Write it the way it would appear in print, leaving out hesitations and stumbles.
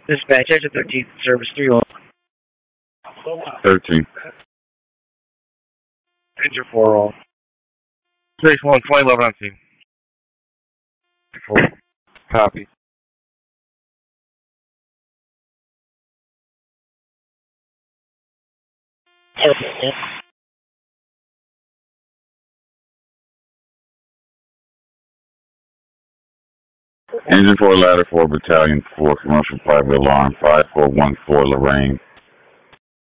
Dispatch, exit 13th, service 31. 13. Engine 4 roll. 6-1, 2011 on team. Copy. Engine 4, Ladder 4, Battalion 4, Commercial Private Alarm, 5414 Lorraine.